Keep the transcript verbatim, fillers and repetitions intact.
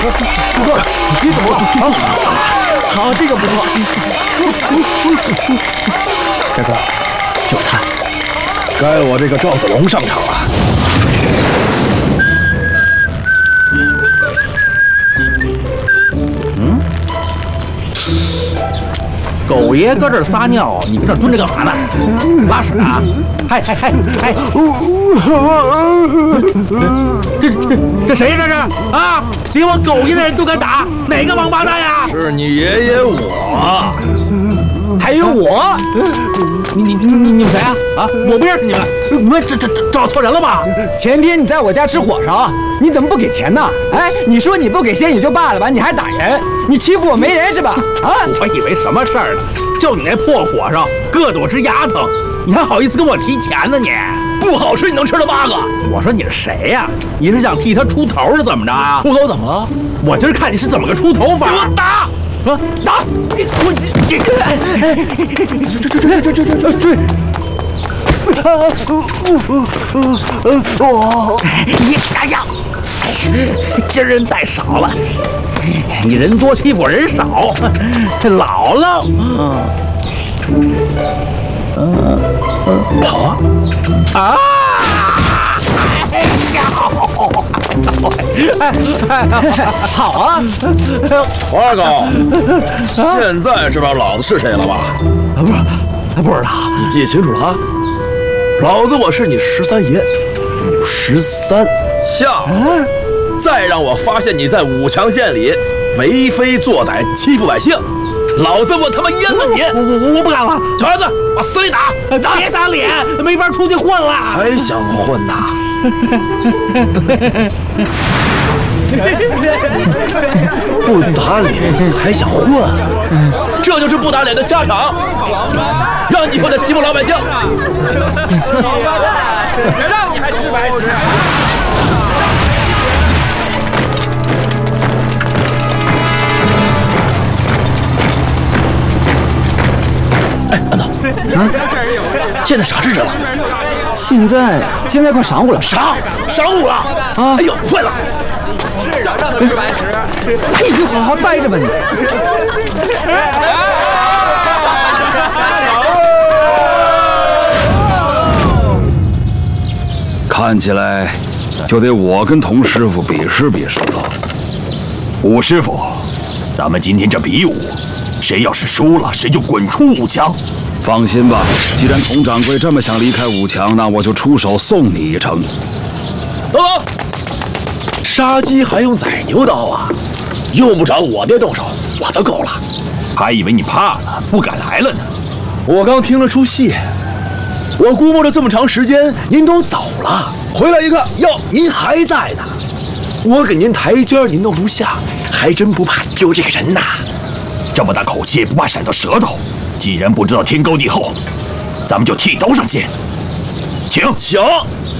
你怎么？好，好，这个不错。大哥，就他，该我这个赵子龙上场了。嗯，狗爷搁这儿撒尿，你搁这儿蹲着干嘛呢？拉屎啊？嗨嗨嗨嗨！这这这谁呀？这是啊！连我狗爷的人都敢打，哪个王八蛋呀？ 是你爷爷我， 还有我。你你你你你们谁啊？啊！我不认识你们，你们这这这找错人了吧？ 前天你在我家吃火烧，你怎么不给钱呢？哎，你说你不给钱也就罢了吧，你还打人，你欺负我没人是吧？啊！ 我以为什么事儿呢？就你那破火烧，硌得我直牙疼，你还好意思跟我提钱呢？你不好吃你能吃了八个。 我说你是谁呀？你是想替他出头是怎么着啊？ 出头怎么了？ 我今儿看你是怎么个出头法？ 给我打！ 啊！打！你我你追追追追追追追追！我你哎呀！今儿人带少了，你人多欺负人少。姥姥，嗯嗯，跑啊！啊！哎呀！ 好啊！ 王二狗，现在知道老子是谁了吧？ 啊，不是，不知道。 你记清楚了啊！老子我是你十三爷，五十三。下午再让我发现你在武强县里为非作歹，欺负百姓，老子我他妈阉了你！ 我我我不敢了， 小孩子往死里打！ 打别打脸，没法出去混了。 还想混呐？不打脸还想混？这就是不打脸的下场！让你以后再欺负老百姓！让你还吃白吃！哎，安总，啊，现在啥日子了？ 现在现在快晌午了。 啥？晌午了？啊！哎呦，坏了！市长让他吃白食， 你就好好待着吧你。 看起来就得我跟童师傅比试比试了。 武师傅，咱们今天这比武，谁要是输了，谁就滚出武强。 放心吧，既然童掌柜这么想离开武强，那我就出手送你一程。 等等，杀鸡还用宰牛刀啊？用不着我爹动手，我都够了。 还以为你怕了，不敢来了呢。 我刚听了出戏，我估摸着这么长时间您都走了，回来一看，哟，您还在呢。我给您台阶您都不下，还真不怕丢这个人呐。 这么大口气，不怕闪到舌头？既然不知道天高地厚，咱们就剃刀上见。请， 请。